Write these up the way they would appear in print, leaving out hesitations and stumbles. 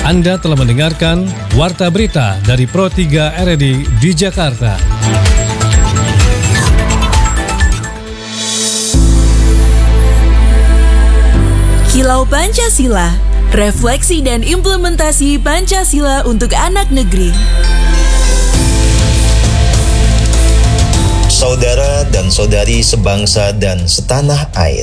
Anda telah mendengarkan Warta Berita dari Pro 3 RRI di Jakarta. Kilau Pancasila, refleksi dan implementasi Pancasila untuk anak negeri. Saudara dan saudari sebangsa dan setanah air,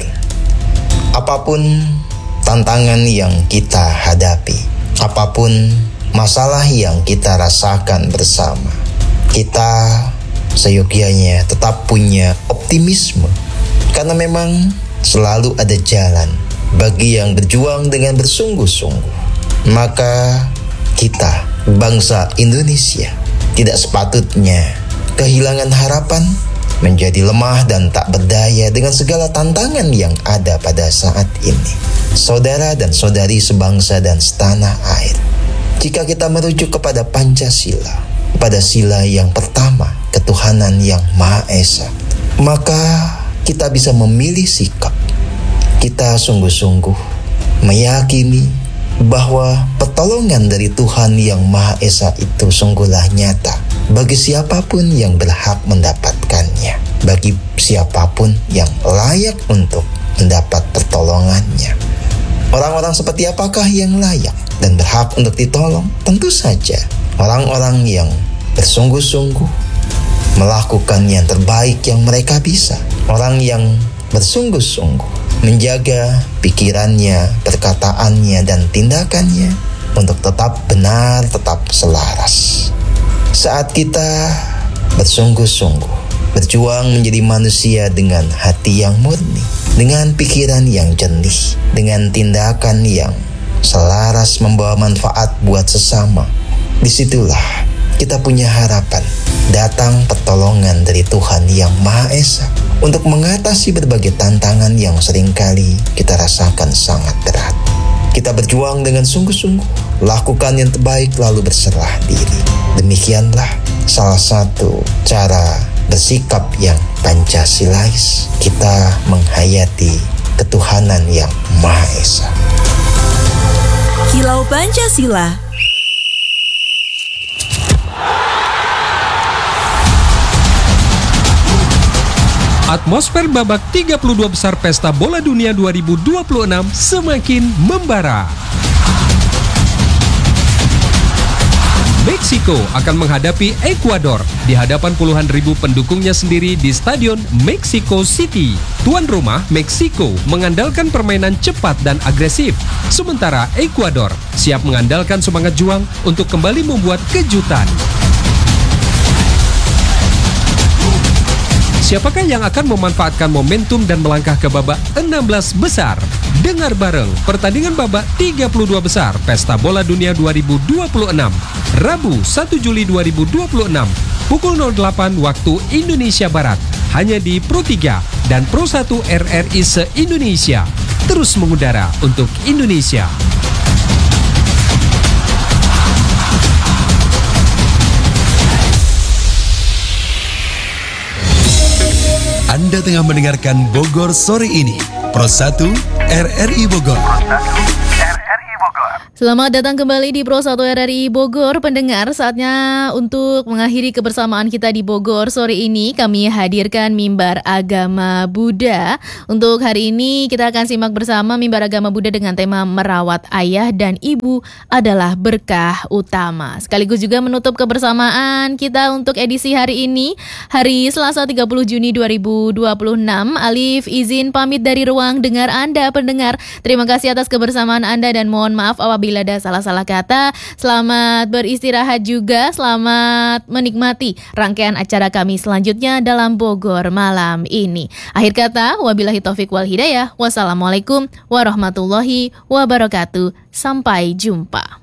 apapun tantangan yang kita hadapi, apapun masalah yang kita rasakan bersama, kita seyogyanya tetap punya optimisme, karena memang selalu ada jalan bagi yang berjuang dengan bersungguh-sungguh. Maka kita, bangsa Indonesia, tidak sepatutnya kehilangan harapan, menjadi lemah dan tak berdaya dengan segala tantangan yang ada pada saat ini. Saudara dan saudari sebangsa dan setanah air, jika kita merujuk kepada Pancasila, pada sila yang pertama, ketuhanan yang Maha Esa, maka kita bisa memilih sikap. Kita sungguh-sungguh meyakini bahwa pertolongan dari Tuhan yang Maha Esa itu sungguhlah nyata bagi siapapun yang berhak mendapatkannya, bagi siapapun yang layak untuk mendapat pertolongannya. Orang-orang seperti apakah yang layak dan berhak untuk ditolong? Tentu saja orang-orang yang bersungguh-sungguh melakukan yang terbaik yang mereka bisa. Orang yang bersungguh-sungguh menjaga pikirannya, perkataannya, dan tindakannya untuk tetap benar, tetap selaras. Saat kita bersungguh-sungguh berjuang menjadi manusia dengan hati yang murni, dengan pikiran yang jernih, dengan tindakan yang selaras membawa manfaat buat sesama, disitulah kita punya harapan datang pertolongan dari Tuhan yang Maha Esa untuk mengatasi berbagai tantangan yang seringkali kita rasakan sangat berat. Kita berjuang dengan sungguh-sungguh, lakukan yang terbaik lalu berserah diri. Demikianlah salah satu cara bersikap yang Pancasilais, kita menghayati ketuhanan yang Maha Esa. Kilau Pancasila. Atmosfer babak 32 besar Pesta Bola Dunia 2026 semakin membara. Meksiko akan menghadapi Ekuador di hadapan puluhan ribu pendukungnya sendiri di Stadion Mexico City. Tuan rumah Meksiko mengandalkan permainan cepat dan agresif, sementara Ekuador siap mengandalkan semangat juang untuk kembali membuat kejutan. Siapakah yang akan memanfaatkan momentum dan melangkah ke babak 16 besar? Dengar bareng pertandingan babak 32 besar Pesta Bola Dunia 2026, Rabu 1 Juli 2026, pukul 08 waktu Indonesia Barat, hanya di Pro 3 dan Pro 1 RRI se-Indonesia. Terus mengudara untuk Indonesia. Anda tengah mendengarkan Bogor Sore Ini, Pro 1 RRI Bogor. Selamat datang kembali di Pro 1 RRI Bogor. Pendengar, saatnya untuk mengakhiri kebersamaan kita di Bogor. Sore ini kami hadirkan mimbar agama Buddha. Untuk hari ini kita akan simak bersama mimbar agama Buddha dengan tema merawat ayah dan ibu adalah berkah utama. Sekaligus juga menutup kebersamaan kita untuk edisi hari ini, hari Selasa 30 Juni 2026. Alif izin pamit dari ruang dengar Anda pendengar. Terima kasih atas kebersamaan Anda dan mohon maaf apabila ada salah-salah kata. Selamat beristirahat juga, selamat menikmati rangkaian acara kami selanjutnya dalam Bogor malam ini. Akhir kata, wabillahi taufik wal hidayah. Wassalamualaikum warahmatullahi wabarakatuh. Sampai jumpa.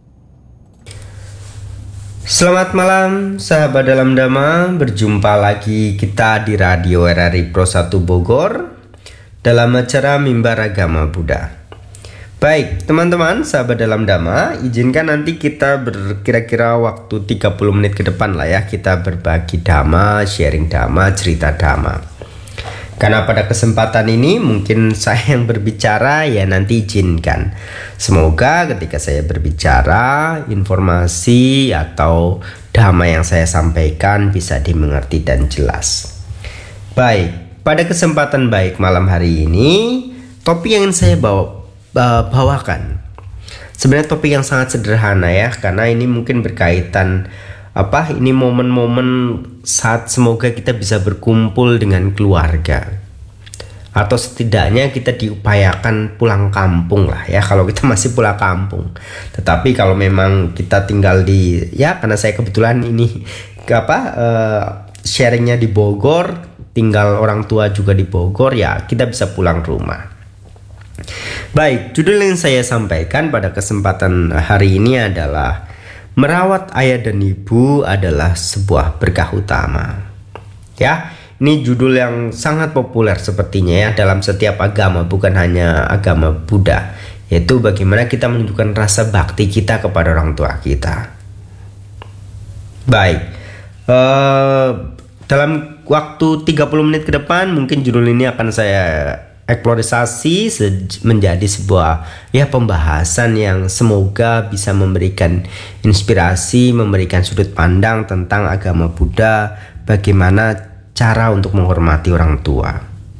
Selamat malam sahabat dalam Dhamma, berjumpa lagi kita di Radio RRI Pro 1 Bogor dalam acara Mimbar Agama Buddha. Baik, teman-teman, sahabat dalam Dhamma, izinkan nanti kita berkira-kira waktu 30 menit ke depan lah ya, kita berbagi Dhamma, sharing Dhamma, cerita Dhamma. Karena pada kesempatan ini mungkin saya yang berbicara, ya nanti izinkan. Semoga ketika saya berbicara, informasi atau dhamma yang saya sampaikan bisa dimengerti dan jelas. Baik, pada kesempatan baik malam hari ini, topik yang ingin saya bawakan sebenarnya topik yang sangat sederhana ya, karena ini mungkin berkaitan ini momen-momen saat semoga kita bisa berkumpul dengan keluarga, atau setidaknya kita diupayakan pulang kampung lah ya, kalau kita masih pulang kampung. Tetapi kalau memang kita tinggal karena saya kebetulan ini sharingnya di Bogor, tinggal orang tua juga di Bogor, ya kita bisa pulang rumah. Baik, judul yang saya sampaikan pada kesempatan hari ini adalah merawat ayah dan ibu adalah sebuah berkah utama. Ya, ini judul yang sangat populer sepertinya ya dalam setiap agama, bukan hanya agama Buddha, yaitu bagaimana kita menunjukkan rasa bakti kita kepada orang tua kita. Baik, dalam waktu 30 menit ke depan mungkin judul ini akan saya eksplorisasi menjadi sebuah pembahasan yang semoga bisa memberikan inspirasi, memberikan sudut pandang tentang agama Buddha, bagaimana cara untuk menghormati orang tua.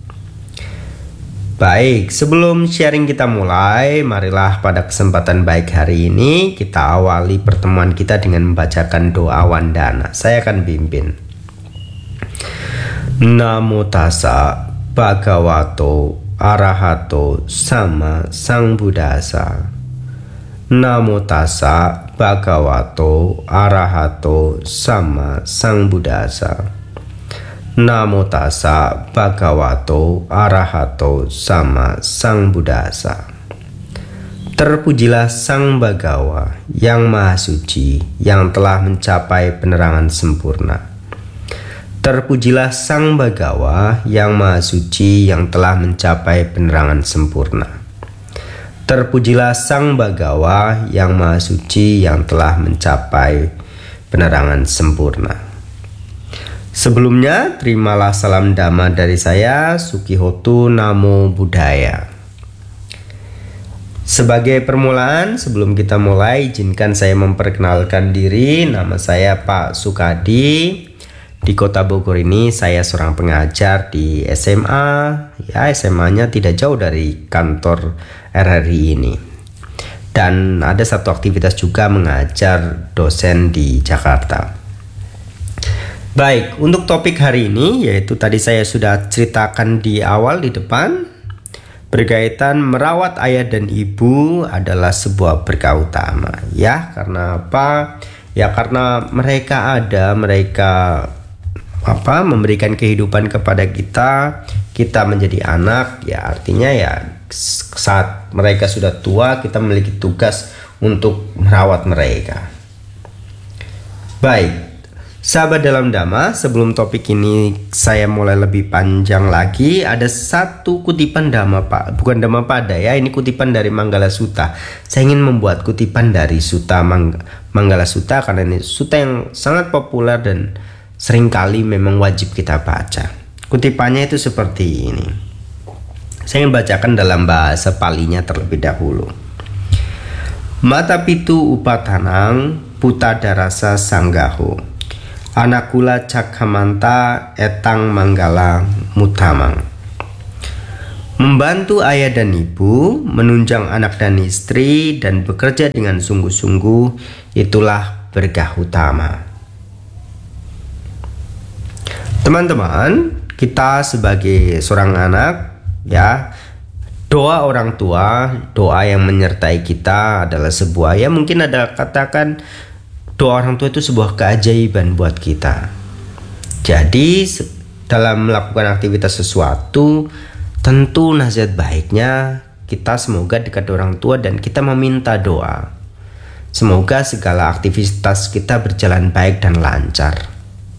Baik, sebelum sharing kita mulai, marilah pada kesempatan baik hari ini kita awali pertemuan kita dengan membacakan doa wandana. Saya akan pimpin. Namo tassa Bhagavato Arahato Sama Sambuddhassa. Namo tassa Bhagavato Arahato Sama Sambuddhassa. Namo tassa Bhagavato Arahato Sama Sambuddhassa. Terpujilah Sang Bhagawa yang Maha Suci, yang telah mencapai penerangan sempurna. Terpujilah Sang Bhagawa yang Maha Suci, yang telah mencapai penerangan sempurna. Terpujilah Sang Bhagawa yang Maha Suci, yang telah mencapai penerangan sempurna. Sebelumnya, terimalah salam Dhamma dari saya, Sukihotu Namo Buddhaya. Sebagai permulaan, sebelum kita mulai, izinkan saya memperkenalkan diri. Nama saya Pak Sukadi. Di Kota Bogor ini saya seorang pengajar di SMA. Ya, SMA-nya tidak jauh dari kantor RRI ini. Dan ada satu aktivitas juga mengajar dosen di Jakarta. Baik, untuk topik hari ini, yaitu tadi saya sudah ceritakan di awal di depan, berkaitan merawat ayah dan ibu adalah sebuah berkah utama. Ya, karena apa? Ya, karena mereka memberikan kehidupan kepada kita menjadi anak, ya artinya ya saat mereka sudah tua kita memiliki tugas untuk merawat mereka. Baik, sahabat dalam Dhamma, sebelum topik ini saya mulai lebih panjang lagi, ada satu kutipan Dhamma bukan Dhammapada ya, ini kutipan dari Manggala Sutta. Saya ingin membuat kutipan dari Sutta Manggala Sutta karena ini sutta yang sangat populer dan seringkali memang wajib kita baca. Kutipannya itu seperti ini. Saya ingin bacakan dalam bahasa Palinya terlebih dahulu. Mata pitu upatanang puta darasa sanggaho. Anakula cakhamanta etang manggala mutamang. Membantu ayah dan ibu, menunjang anak dan istri, dan bekerja dengan sungguh-sungguh, itulah berkah utama. Teman-teman, kita sebagai seorang anak, ya, doa orang tua, doa yang menyertai kita adalah sebuah, ya mungkin ada katakan doa orang tua itu sebuah keajaiban buat kita. Jadi dalam melakukan aktivitas sesuatu, tentu nasihat baiknya kita semoga dekat orang tua dan kita meminta doa. Semoga segala aktivitas kita berjalan baik dan lancar.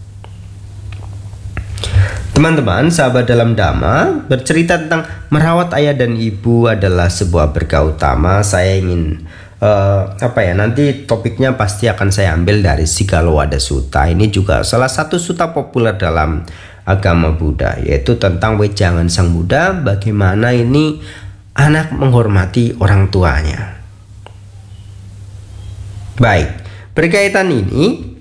Teman-teman, sahabat dalam Dhamma, bercerita tentang merawat ayah dan ibu adalah sebuah berkah utama. Saya ingin nanti topiknya pasti akan saya ambil dari Sigalowada Sutta. Ini juga salah satu sutta populer dalam agama Buddha, yaitu tentang wejangan Sang Buddha, bagaimana ini anak menghormati orang tuanya. Baik, berkaitan ini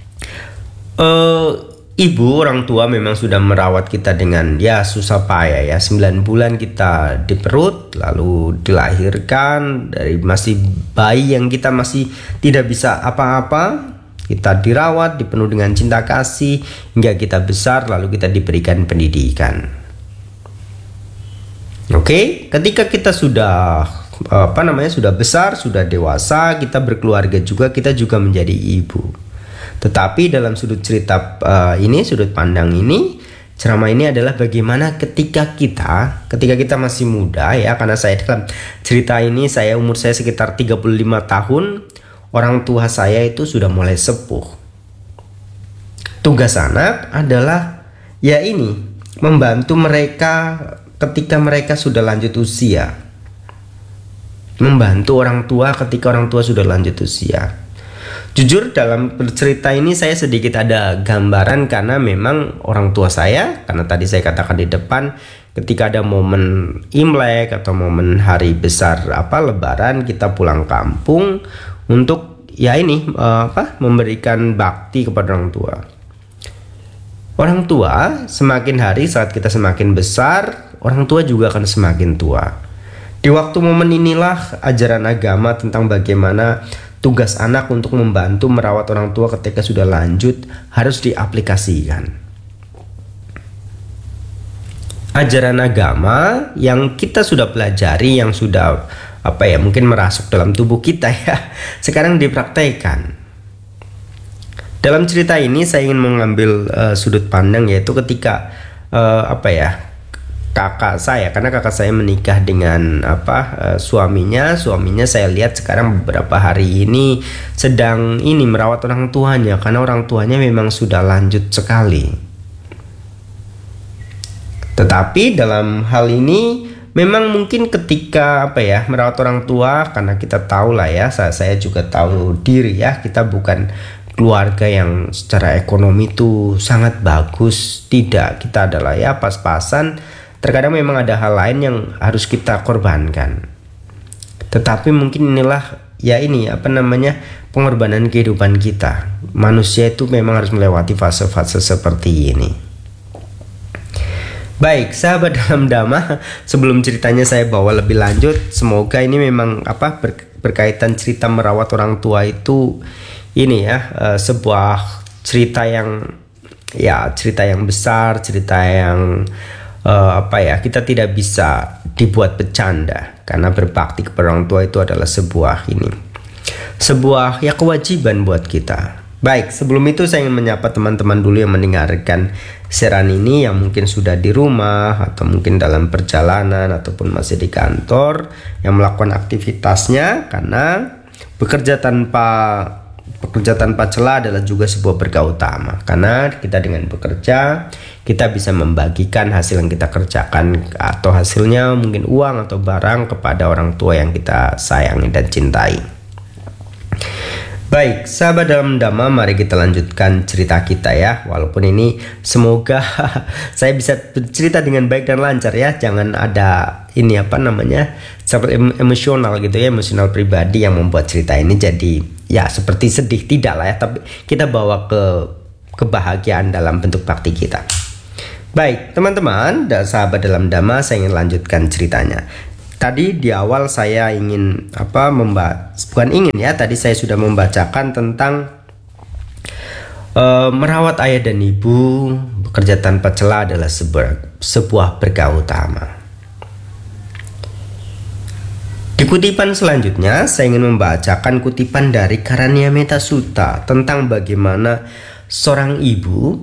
ibu orang tua memang sudah merawat kita dengan ya susah payah ya. 9 bulan kita di perut, lalu dilahirkan dari masih bayi yang kita masih tidak bisa apa-apa. Kita dirawat, dipenuhi dengan cinta kasih hingga kita besar, lalu kita diberikan pendidikan. Oke, ketika kita sudah sudah besar, sudah dewasa, kita berkeluarga juga, kita juga menjadi ibu. Tetapi dalam sudut cerita sudut pandang ini, ceramah ini adalah bagaimana ketika kita masih muda ya, karena saya dalam cerita ini umur saya sekitar 35 tahun. Orang tua saya itu sudah mulai sepuh. Tugas anak adalah membantu mereka ketika mereka sudah lanjut usia. Membantu orang tua ketika orang tua sudah lanjut usia. Jujur dalam cerita ini saya sedikit ada gambaran, karena memang orang tua saya, karena tadi saya katakan di depan, ketika ada momen Imlek atau momen hari besar Lebaran, kita pulang kampung untuk memberikan bakti kepada orang tua. Orang tua semakin hari saat kita semakin besar, orang tua juga akan semakin tua. Di waktu momen inilah ajaran agama tentang bagaimana tugas anak untuk membantu merawat orang tua ketika sudah lanjut harus diaplikasikan. Ajaran agama yang kita sudah pelajari, yang sudah mungkin merasuk dalam tubuh kita ya, sekarang dipraktekkan. Dalam cerita ini saya ingin mengambil sudut pandang, yaitu ketika kakak saya, karena kakak saya menikah dengan suaminya saya lihat sekarang beberapa hari ini sedang merawat orang tuanya, karena orang tuanya memang sudah lanjut sekali. Tetapi dalam hal ini memang mungkin ketika merawat orang tua, karena kita tahu lah ya, saya juga tahu diri ya, kita bukan keluarga yang secara ekonomi itu sangat bagus, tidak, kita adalah ya pas-pasan. Terkadang memang ada hal lain yang harus kita korbankan. Tetapi mungkin inilah pengorbanan kehidupan kita. Manusia itu memang harus melewati fase-fase seperti ini. Baik, sahabat dalam Dhamma, sebelum ceritanya saya bawa lebih lanjut, semoga ini memang berkaitan cerita merawat orang tua itu sebuah cerita yang besar, cerita yang kita tidak bisa dibuat bercanda, karena berbakti kepada orang tua itu adalah sebuah kewajiban buat kita. Baik, sebelum itu saya ingin menyapa teman-teman dulu yang mendengarkan siaran ini, yang mungkin sudah di rumah atau mungkin dalam perjalanan ataupun masih di kantor, yang melakukan aktivitasnya, karena bekerja tanpa celah adalah juga sebuah berkah utama. Karena kita dengan bekerja, kita bisa membagikan hasil yang kita kerjakan, atau hasilnya mungkin uang atau barang, kepada orang tua yang kita sayangi dan cintai. Baik, sahabat dalam Dhamma, mari kita lanjutkan cerita kita ya. Walaupun ini semoga saya bisa bercerita dengan baik dan lancar ya. Jangan ada emosional gitu ya, emosional pribadi yang membuat cerita ini jadi ya seperti sedih, tidak lah ya. Tapi kita bawa ke kebahagiaan dalam bentuk bakti kita. Baik, teman-teman dan sahabat dalam Dhamma, saya ingin lanjutkan ceritanya. Tadi di awal saya ingin tadi saya sudah membacakan tentang merawat ayah dan ibu, bekerja tanpa celah adalah sebuah berkah utama. Di kutipan selanjutnya saya ingin membacakan kutipan dari Karanyametta Sutta tentang bagaimana seorang ibu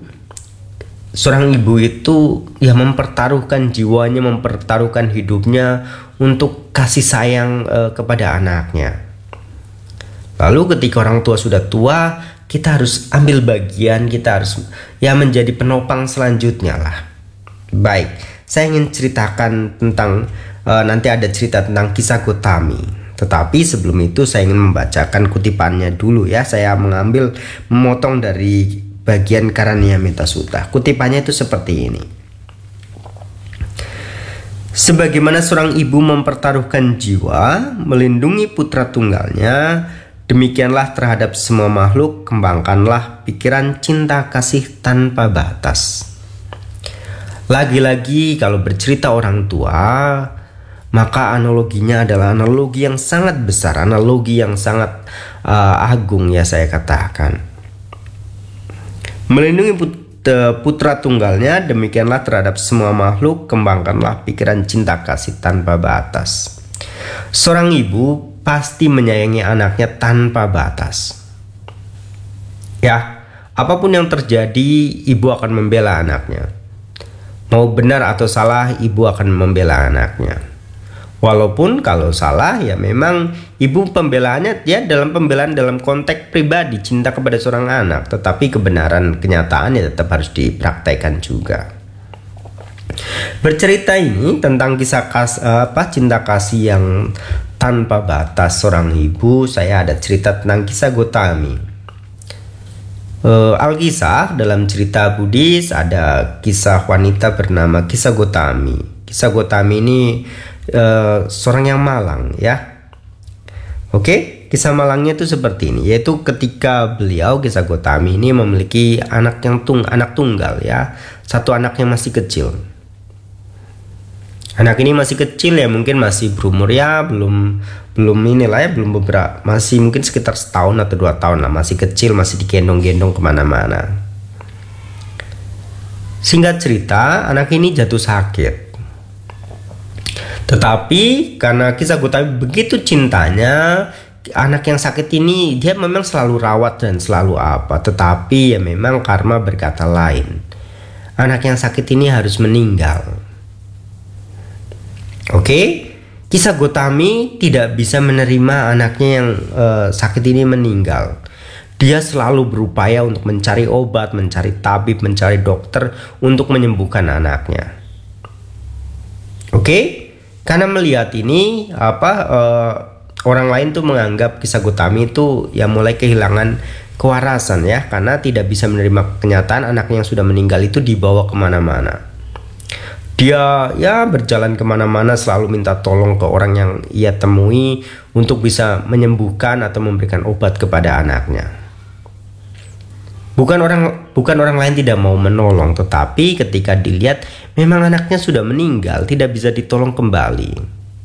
itu mempertaruhkan jiwanya, mempertaruhkan hidupnya untuk kasih sayang kepada anaknya. Lalu ketika orang tua sudah tua, kita harus ambil bagian, kita harus menjadi penopang selanjutnya lah. Baik, saya ingin ceritakan tentang nanti ada cerita tentang kisah Gotami. Tetapi sebelum itu saya ingin membacakan kutipannya dulu ya. Saya memotong dari bagian Karaniamita Sutta. Kutipannya itu seperti ini. Sebagaimana seorang ibu mempertaruhkan jiwa melindungi putra tunggalnya, demikianlah terhadap semua makhluk kembangkanlah pikiran cinta kasih tanpa batas. Lagi-lagi kalau bercerita orang tua, maka analoginya adalah analogi yang sangat besar, analogi yang sangat agung ya saya katakan. Melindungi putra tunggalnya, demikianlah terhadap semua makhluk kembangkanlah pikiran cinta kasih tanpa batas. Seorang ibu pasti menyayangi anaknya tanpa batas. Ya, apapun yang terjadi, ibu akan membela anaknya. Mau benar atau salah, ibu akan membela anaknya. Walaupun kalau salah, ya memang ibu pembelaannya ya dalam pembelaan dalam konteks pribadi, cinta kepada seorang anak. Tetapi kebenaran kenyataannya tetap harus dipraktekkan juga. Bercerita ini tentang kisah cinta kasih yang tanpa batas seorang ibu. Saya ada cerita tentang kisah Gotami. Alkisah dalam cerita Buddhis ada kisah wanita bernama kisah Gotami. Kisah Gotami ini seorang yang malang ya. Oke, kisah malangnya itu seperti ini, yaitu ketika beliau kisah Gotami ini memiliki anak tunggal ya, satu anak yang masih kecil. Anak ini masih kecil ya, mungkin masih berumur ya belum inilah ya, belum beberapa, masih mungkin sekitar setahun atau 2 tahun lah, masih kecil, masih digendong-gendong kemana-mana. Singkat cerita, anak ini jatuh sakit. Tetapi karena kisah Gotami begitu cintanya, anak yang sakit ini dia memang selalu rawat dan selalu apa. Tetapi ya memang karma berkata lain. Anak yang sakit ini harus meninggal. Oke, kisah Gotami tidak bisa menerima anaknya yang sakit ini meninggal. Dia selalu berupaya untuk mencari obat, mencari tabib, mencari dokter untuk menyembuhkan anaknya. Oke? Karena melihat ini orang lain tuh menganggap kisah Gotami itu ya mulai kehilangan kewarasan ya, karena tidak bisa menerima kenyataan anaknya yang sudah meninggal itu dibawa kemana-mana. Dia ya berjalan kemana-mana selalu minta tolong ke orang yang ia temui untuk bisa menyembuhkan atau memberikan obat kepada anaknya. Bukan orang lain tidak mau menolong, tetapi ketika dilihat memang anaknya sudah meninggal, tidak bisa ditolong kembali.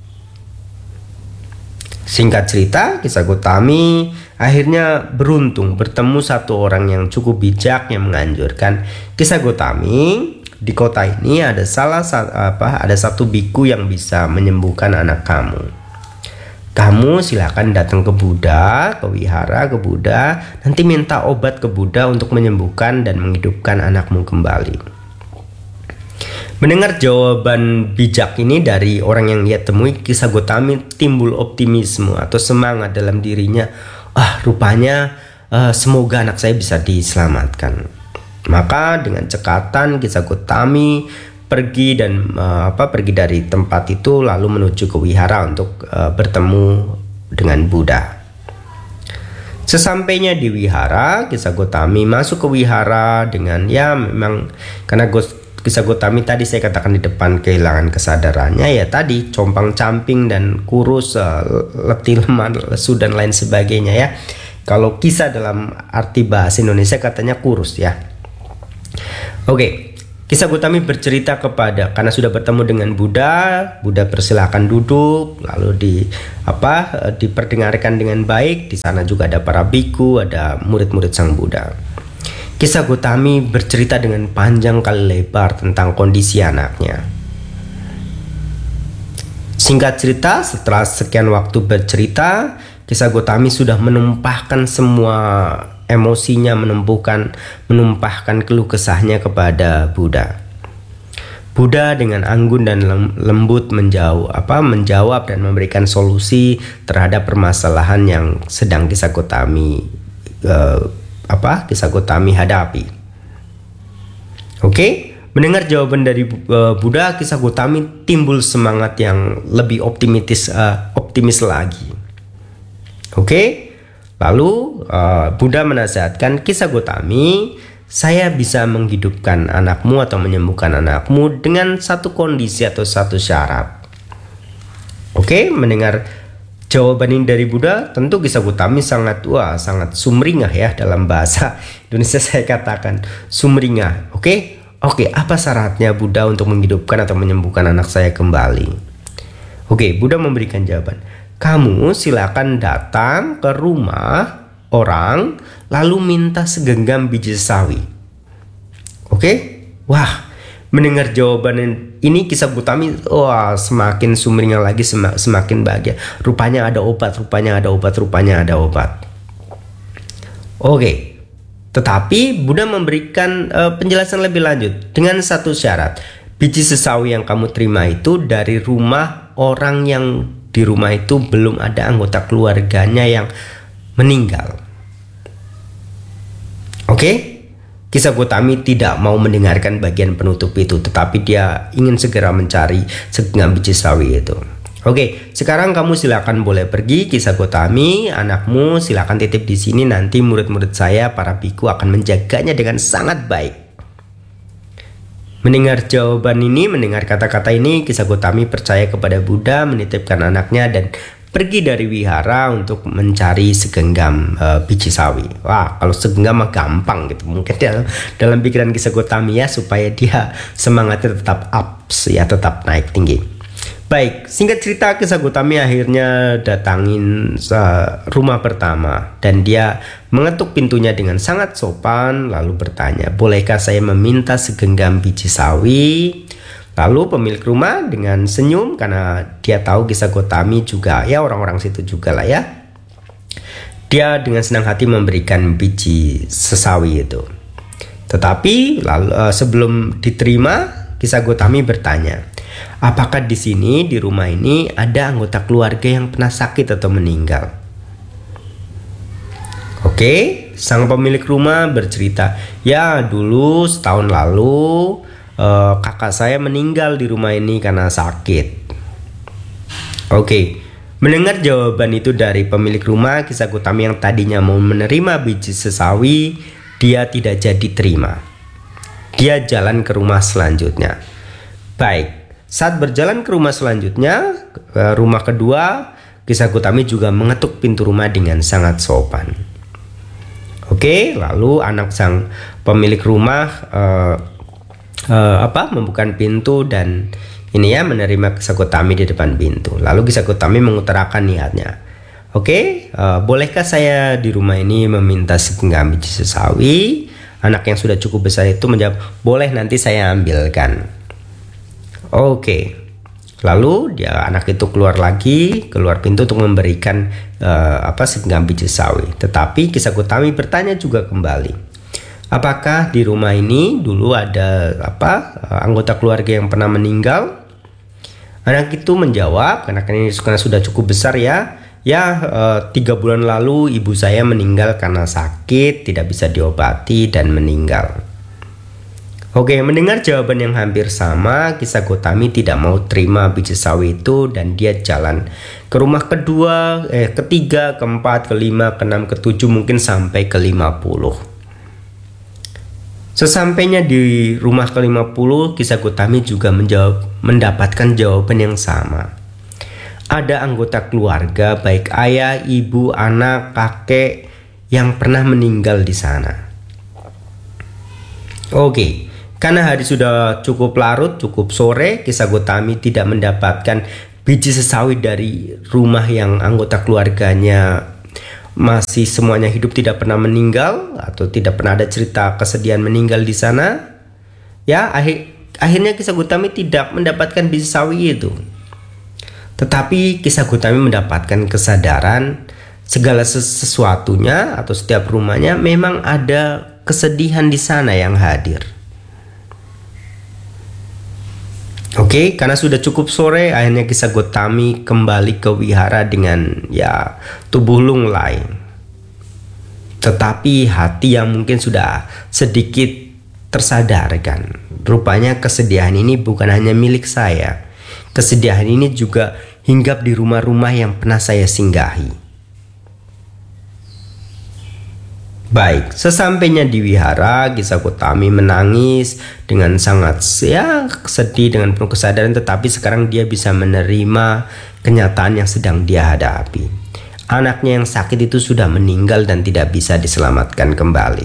Singkat cerita, kisah Gotami akhirnya beruntung bertemu satu orang yang cukup bijak yang menganjurkan kisah Gotami, di kota ini ada satu biku yang bisa menyembuhkan anak kamu. Kamu silakan datang ke Buddha, ke wihara, ke Buddha, nanti minta obat ke Buddha untuk menyembuhkan dan menghidupkan anakmu kembali. Mendengar jawaban bijak ini dari orang yang ia temui, kisah Gotami timbul optimisme atau semangat dalam dirinya. Rupanya semoga anak saya bisa diselamatkan. Maka dengan cekatan kisah Gotami pergi dari tempat itu lalu menuju ke wihara untuk bertemu dengan Buddha. Sesampainya di wihara, kisah Gotami masuk ke wihara dengan ya memang karena kisah Gotami tadi saya katakan di depan kehilangan kesadarannya ya tadi compang-camping dan kurus, letih, lemah, lesu dan lain sebagainya ya. Kalau kisah dalam arti bahasa Indonesia katanya kurus ya. Oke. Kisah Gotami bercerita karena sudah bertemu dengan Buddha persilakan duduk, lalu diperdengarkan dengan baik. Di sana juga ada para biku, ada murid-murid sang Buddha. Kisah Gotami bercerita dengan panjang kali lebar tentang kondisi anaknya. Singkat cerita, setelah sekian waktu bercerita, kisah Gotami sudah menumpahkan semua emosinya, menumpahkan keluh kesahnya kepada Buddha. Buddha dengan anggun dan lembut menjawab dan memberikan solusi terhadap permasalahan yang sedang kisah Gotami hadapi. Oke, mendengar jawaban dari Buddha, kisah Gotami timbul semangat yang lebih optimis lagi. Oke. Lalu Buddha menasihatkan kisah Gotami, saya bisa menghidupkan anakmu atau menyembuhkan anakmu dengan satu kondisi atau satu syarat. Oke, mendengar jawaban ini dari Buddha, tentu Kisah Gotami sangat sumringah ya, dalam bahasa Indonesia saya katakan sumringah. Oke, apa syaratnya Buddha untuk menghidupkan atau menyembuhkan anak saya kembali? Oke, Buddha memberikan jawaban. Kamu silakan datang ke rumah orang lalu minta segenggam biji sawi. Oke? Wah, mendengar jawaban ini Kisah Gotami semakin sumringah lagi, semakin bahagia. Rupanya ada obat. Oke. Tetapi Buddha memberikan penjelasan lebih lanjut dengan satu syarat. Biji sesawi yang kamu terima itu dari rumah orang yang di rumah itu belum ada anggota keluarganya yang meninggal. Oke? Kisah Gotami tidak mau mendengarkan bagian penutup itu, tetapi dia ingin segera mencari segenggam biji sawi itu. Oke, sekarang kamu silakan boleh pergi, Kisah Gotami, anakmu silakan titip di sini, nanti murid-murid saya para biku akan menjaganya dengan sangat baik. Mendengar jawaban ini, mendengar kata-kata ini, Kisah Gotami percaya kepada Buddha, menitipkan anaknya dan pergi dari wihara untuk mencari segenggam biji sawi. Wah, kalau segenggam mah gampang gitu. Mungkin dalam pikiran Kisah Gotami ya, supaya dia semangatnya tetap tetap naik tinggi. Baik, singkat cerita Kisah Gotami akhirnya datangin rumah pertama dan dia mengetuk pintunya dengan sangat sopan lalu bertanya, bolehkah saya meminta segenggam biji sawi? Lalu pemilik rumah dengan senyum karena dia tahu Kisah Gotami juga ya orang-orang situ juga lah ya. Dia dengan senang hati memberikan biji sesawi itu. Tetapi sebelum diterima, Kisah Gotami bertanya, apakah di sini di rumah ini ada anggota keluarga yang pernah sakit atau meninggal? Oke, sang pemilik rumah bercerita, ya dulu setahun lalu kakak saya meninggal di rumah ini karena sakit. Oke, mendengar jawaban itu dari pemilik rumah, Kisah Gotami yang tadinya mau menerima biji sesawi, dia tidak jadi terima. Dia jalan ke rumah selanjutnya. Baik, saat berjalan ke rumah selanjutnya, rumah kedua, Kisah Gotami juga mengetuk pintu rumah dengan sangat sopan. Oke, lalu anak sang pemilik rumah membuka pintu dan ini ya menerima Kisah Gotami di depan pintu. Lalu Kisah Gotami mengutarakan niatnya. Oke, bolehkah saya di rumah ini meminta segenggam biji sesawi? Anak yang sudah cukup besar itu menjawab, boleh, nanti saya ambilkan. Oke, lalu anak itu keluar pintu untuk memberikan segenggam biji sawi. Tetapi Kisah Gotami bertanya juga kembali, apakah di rumah ini dulu ada anggota keluarga yang pernah meninggal? Anak itu menjawab, karena sudah cukup besar ya. 3 bulan lalu ibu saya meninggal karena sakit, tidak bisa diobati dan meninggal. Oke, mendengar jawaban yang hampir sama, Kisah Gotami tidak mau terima biji sawi itu dan dia jalan ke rumah kedua, ketiga, keempat, kelima, keenam, ketujuh, mungkin sampai ke-50. Sesampainya di rumah ke-50, Kisah Gotami juga mendapatkan jawaban yang sama. Ada anggota keluarga, baik ayah, ibu, anak, kakek yang pernah meninggal di sana. Oke, karena hari sudah cukup larut, cukup sore, Kisah Gotami tidak mendapatkan biji sesawi dari rumah yang anggota keluarganya masih semuanya hidup, tidak pernah meninggal atau tidak pernah ada cerita kesedihan meninggal di sana. Ya, akhirnya Kisah Gotami tidak mendapatkan biji sawi itu. Tetapi Kisah Gotami mendapatkan kesadaran segala sesuatunya atau setiap rumahnya memang ada kesedihan di sana yang hadir. Oke, karena sudah cukup sore, akhirnya Kisah Gotami kembali ke wihara dengan tubuh lunglai. Tetapi hati yang mungkin sudah sedikit tersadarkan. Rupanya kesedihan ini bukan hanya milik saya. Kesedihan ini juga hinggap di rumah-rumah yang pernah saya singgahi. Baik, sesampainya di wihara, Kisah Gotami menangis dengan sangat sedih dengan penuh kesadaran, tetapi sekarang dia bisa menerima kenyataan yang sedang dia hadapi. Anaknya yang sakit itu sudah meninggal dan tidak bisa diselamatkan kembali.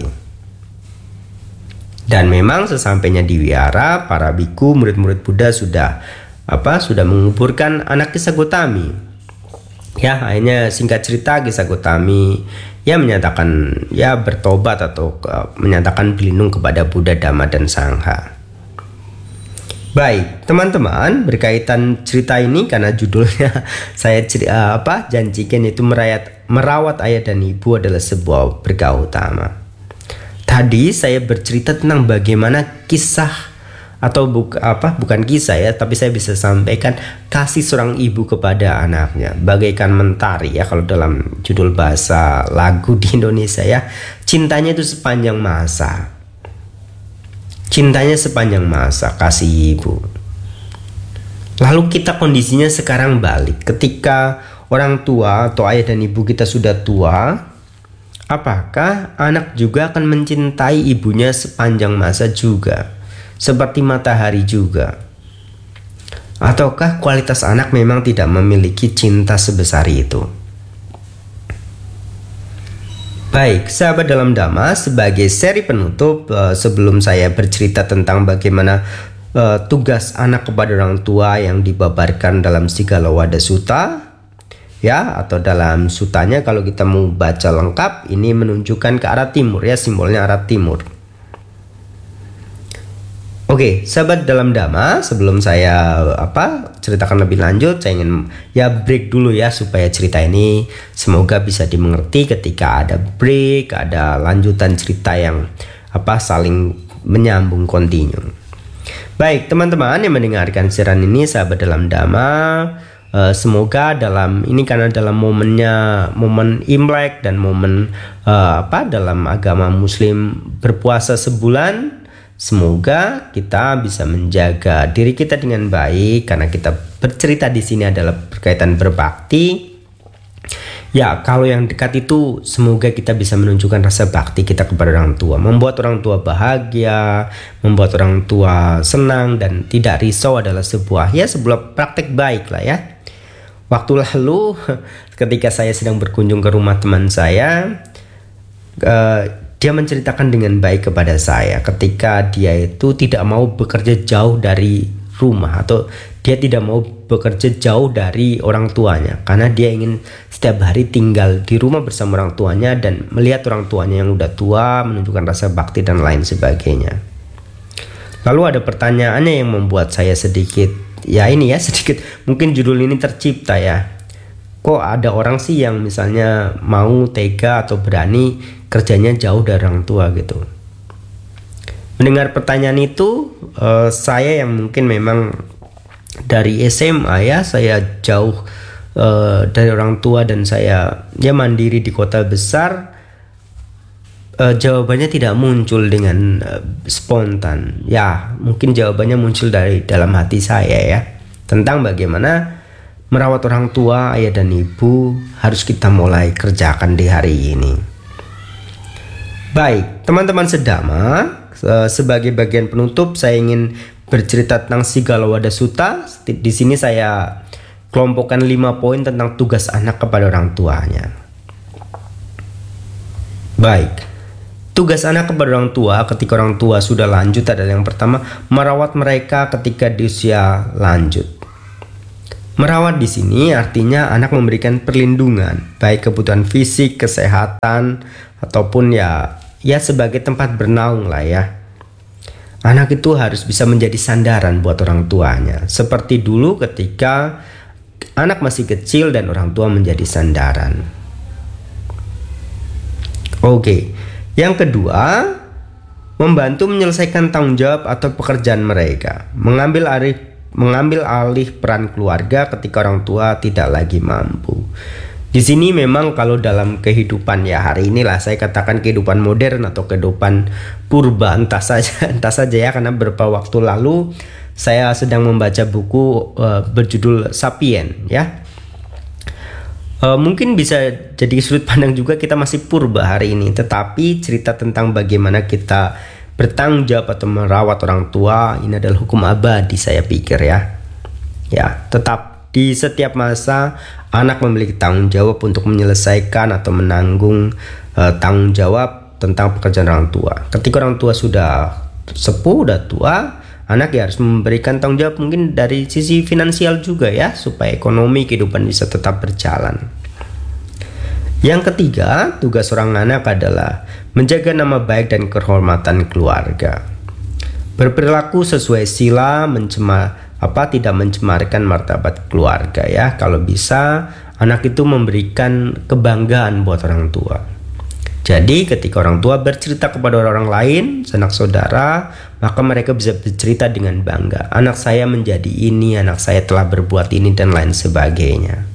Dan memang sesampainya di wihara, para biku, murid-murid Buddha sudah menguburkan anak Kisah Gotami. Ya, akhirnya singkat cerita Kisah Gotami menyatakan bertobat atau menyatakan berlindung kepada Buddha, Dhamma, dan Sangha. Baik, teman-teman, berkaitan cerita ini karena judulnya saya janjikan itu merawat ayah dan ibu adalah sebuah berkah utama. Tadi saya bercerita tentang bagaimana kisah atau bukan kisah ya, tapi saya bisa sampaikan kasih seorang ibu kepada anaknya bagaikan mentari ya, kalau dalam judul bahasa lagu di Indonesia ya, cintanya itu sepanjang masa. Cintanya sepanjang masa kasih ibu. Lalu kita kondisinya sekarang balik, ketika orang tua atau ayah dan ibu kita sudah tua, apakah anak juga akan mencintai ibunya sepanjang masa juga? Seperti matahari juga. Ataukah kualitas anak memang tidak memiliki cinta sebesar itu? Baik, sahabat dalam Dhamma, sebagai seri penutup sebelum saya bercerita tentang bagaimana tugas anak kepada orang tua yang dibabarkan dalam Sigalowada Sutta ya, atau dalam sutanya kalau kita mau baca lengkap ini menunjukkan ke arah timur ya, simbolnya arah timur. Oke, sahabat dalam Dhamma, sebelum saya ceritakan lebih lanjut, saya ingin break dulu ya supaya cerita ini semoga bisa dimengerti ketika ada break, ada lanjutan cerita yang saling menyambung, kontinu. Baik, teman-teman yang mendengarkan siaran ini, sahabat dalam Dhamma, semoga karena dalam momen Imlek dan momen dalam agama Muslim berpuasa sebulan. Semoga kita bisa menjaga diri kita dengan baik, karena kita bercerita di sini adalah berkaitan berbakti. Ya, kalau yang dekat itu semoga kita bisa menunjukkan rasa bakti kita kepada orang tua, membuat orang tua bahagia, membuat orang tua senang dan tidak risau adalah sebuah praktek baik lah ya. Waktu lalu ketika saya sedang berkunjung ke rumah teman saya, dia menceritakan dengan baik kepada saya ketika dia itu tidak mau bekerja jauh dari rumah, atau dia tidak mau bekerja jauh dari orang tuanya karena dia ingin setiap hari tinggal di rumah bersama orang tuanya dan melihat orang tuanya yang udah tua, menunjukkan rasa bakti dan lain sebagainya. Lalu ada pertanyaannya yang membuat saya sedikit mungkin judul ini tercipta ya. Kok ada orang sih yang misalnya mau tega atau berani kerjanya jauh dari orang tua gitu. Mendengar pertanyaan itu, saya yang mungkin memang dari SMA ya, saya jauh dari orang tua dan saya mandiri di kota besar, jawabannya tidak muncul dengan spontan. Ya, mungkin jawabannya muncul dari dalam hati saya ya, tentang bagaimana merawat orang tua, ayah dan ibu harus kita mulai kerjakan di hari ini. Baik, teman-teman sedama, sebagai bagian penutup saya ingin bercerita tentang Sigalowada Sutta. Di sini saya kelompokkan 5 poin tentang tugas anak kepada orang tuanya. Baik, tugas anak kepada orang tua ketika orang tua sudah lanjut adalah yang pertama, merawat mereka ketika di usia lanjut. Merawat di sini artinya anak memberikan perlindungan, baik kebutuhan fisik, kesehatan, ataupun ya sebagai tempat bernaung lah ya. Anak itu harus bisa menjadi sandaran buat orang tuanya, seperti dulu ketika anak masih kecil dan orang tua menjadi sandaran. Oke, yang kedua, membantu menyelesaikan tanggung jawab atau pekerjaan mereka, mengambil alih peran keluarga ketika orang tua tidak lagi mampu. Di sini memang kalau dalam kehidupan ya hari inilah saya katakan kehidupan modern atau kehidupan purba, entah saja ya, karena beberapa waktu lalu saya sedang membaca buku berjudul Sapien ya. Mungkin bisa jadi sudut pandang juga kita masih purba hari ini, tetapi cerita tentang bagaimana kita bertanggung jawab atau merawat orang tua ini adalah hukum abadi, saya pikir ya. Ya, tetap di setiap masa anak memiliki tanggung jawab untuk menyelesaikan atau menanggung tanggung jawab tentang pekerjaan orang tua. Ketika orang tua sudah sepuh, udah tua, anak ya harus memberikan tanggung jawab mungkin dari sisi finansial juga ya, supaya ekonomi kehidupan bisa tetap berjalan. Yang ketiga, tugas seorang anak adalah menjaga nama baik dan kehormatan keluarga. Berperilaku sesuai sila, tidak mencemarkan martabat keluarga ya. Kalau bisa, anak itu memberikan kebanggaan buat orang tua. Jadi ketika orang tua bercerita kepada orang lain, sanak saudara, maka mereka bisa bercerita dengan bangga. Anak saya menjadi ini, anak saya telah berbuat ini, dan lain sebagainya.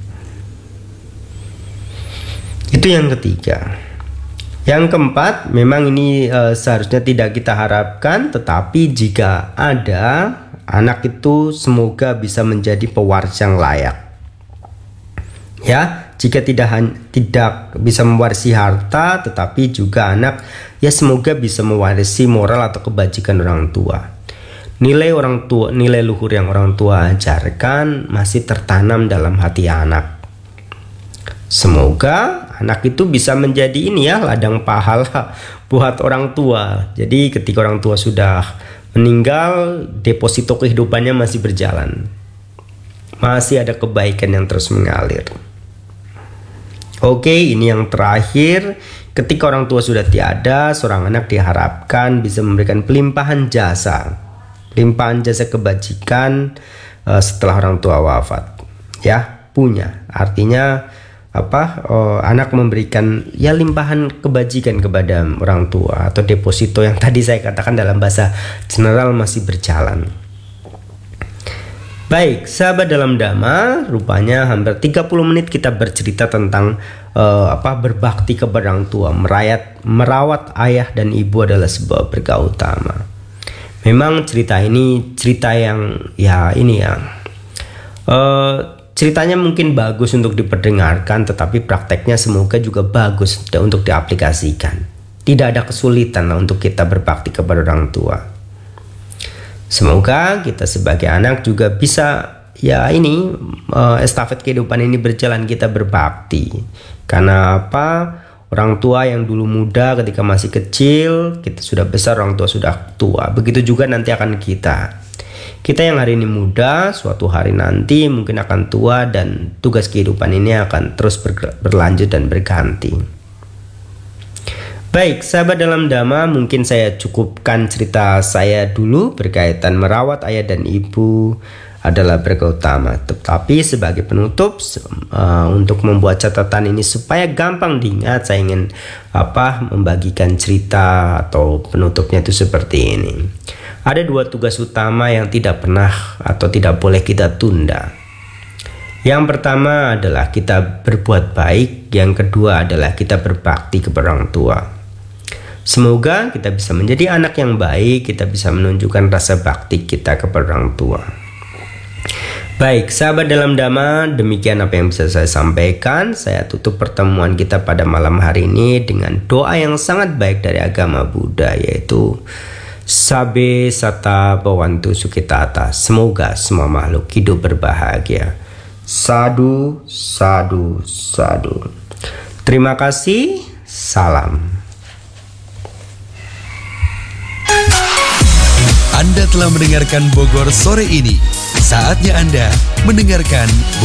Itu yang ketiga. Yang keempat, memang ini seharusnya tidak kita harapkan, tetapi jika ada, anak itu semoga bisa menjadi pewaris yang layak. Ya, jika tidak bisa mewarisi harta, tetapi juga anak ya semoga bisa mewarisi moral atau kebajikan orang tua. Nilai luhur yang orang tua ajarkan masih tertanam dalam hati anak. Semoga anak itu bisa menjadi ladang pahala buat orang tua. Jadi ketika orang tua sudah meninggal, deposito kehidupannya masih berjalan. Masih ada kebaikan yang terus mengalir. Oke, ini yang terakhir. Ketika orang tua sudah tiada, seorang anak diharapkan bisa memberikan pelimpahan jasa kebajikan setelah orang tua wafat. Ya, punya. Artinya anak memberikan limpahan kebajikan kepada orang tua, atau deposito yang tadi saya katakan dalam bahasa general masih berjalan. Baik, sahabat dalam Dhamma, rupanya hampir 30 menit kita bercerita tentang berbakti kepada orang tua. Merawat ayah dan ibu adalah sebuah berkah utama. Memang cerita ini cerita yang ceritanya mungkin bagus untuk diperdengarkan, tetapi prakteknya semoga juga bagus untuk diaplikasikan. Tidak ada kesulitan untuk kita berbakti kepada orang tua. Semoga kita sebagai anak juga bisa estafet kehidupan ini berjalan, kita berbakti. Karena orang tua yang dulu muda ketika masih kecil, kita sudah besar, orang tua sudah tua. Begitu juga nanti akan kita yang hari ini muda, suatu hari nanti mungkin akan tua, dan tugas kehidupan ini akan terus berlanjut dan berganti. Baik, sahabat dalam Dhamma, mungkin saya cukupkan cerita saya dulu berkaitan merawat ayah dan ibu adalah berkah utama. Tetapi sebagai penutup, untuk membuat catatan ini supaya gampang diingat, saya ingin membagikan cerita atau penutupnya itu seperti ini. Ada 2 tugas utama yang tidak pernah atau tidak boleh kita tunda. Yang pertama adalah kita berbuat baik, yang kedua adalah kita berbakti kepada orang tua. Semoga kita bisa menjadi anak yang baik, kita bisa menunjukkan rasa bakti kita kepada orang tua. Baik, sahabat dalam Dhamma, demikian apa yang bisa saya sampaikan. Saya tutup pertemuan kita pada malam hari ini dengan doa yang sangat baik dari agama Buddha, yaitu Sabe Sata Bhavantu Sukhitata. Semoga semua makhluk hidup berbahagia. Sadu, sadu, sadu. Terima kasih. Salam. Anda telah mendengarkan Bogor sore ini. Saatnya Anda mendengarkan